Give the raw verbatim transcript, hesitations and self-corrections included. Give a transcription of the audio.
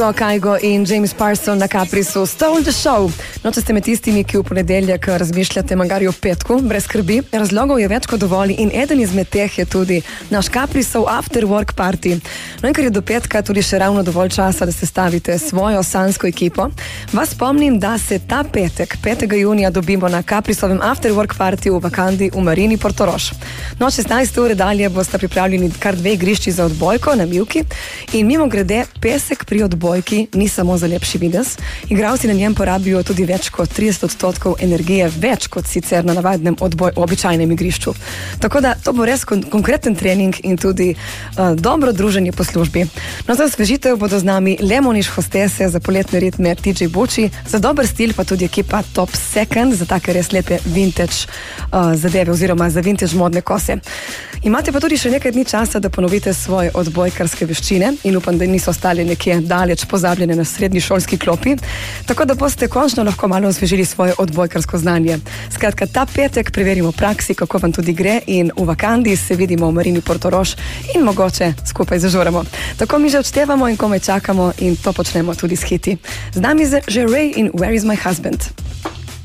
Kygo in James Parson na Caprisu Stole the Show. No, če ste med tistimi, ki v ponedeljek razmišljate magari o petku, brez skrbi, razlogov je več kot dovolj in eden izmed teh je tudi naš Caprisov After Work Party. No in ker je do petka tudi še ravno dovolj časa, da sestavite svojo sanjsko ekipo, vas spomnim, da se ta petek, petega junija, dobimo na Caprisovem After Work Party v Vakandi v Marini Portorož. No, šestnajste ure dalje boste pripravljeni kar dve igrišči za odbojko na Mivki in mimo grede pesek pri odbojki ni samo za lepši videz. Igralci na njem porabijo tudi več kot trideset odstotkov energije, več kot sicer na navadnem odboj, običajnem igrišču. Tako da to bo res kon- konkreten trening in tudi uh, dobro druženje po službi. No, za osvežitev bodo z nami Lemoniš hostese, za poletne ritme T J Bucci, za dober stil pa tudi ekipa Top Second, za take res lepe vintage uh, zadeve oziroma za vintage modne kose. Imate pa tudi še nekaj dni časa, da ponovite svoje odbojkarske veščine in upam, da niso ostali nekje daleč pozabljene na srednji šolski klopi, tako da boste končno lahko malo osvežili svoje odbojkarsko znanje. Skratka, ta petek preverimo v praksi, kako vam tudi gre in v Vakandi se vidimo v Marini Portorož in mogoče skupaj zažuramo. Tako mi že odštevamo in komaj čakamo in to počnemo tudi s hiti. Z nami je že Ray in Where is my husband?